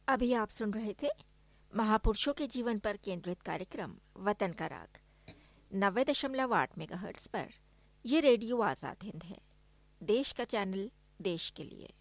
अभी आप सुन रहे थे महापुरुषों के जीवन पर केंद्रित कार्यक्रम वतन का राग 90.8 मेगाहर्ट्ज पर। यह रेडियो आजाद हिंद है, देश का चैनल, देश के लिए।